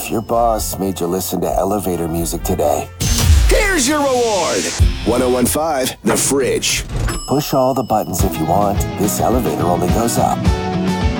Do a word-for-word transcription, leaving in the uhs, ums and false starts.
if your boss made you listen to elevator music today? Here's your reward. ten fifteen, The Fridge. Push all the buttons if you want. This elevator only goes up.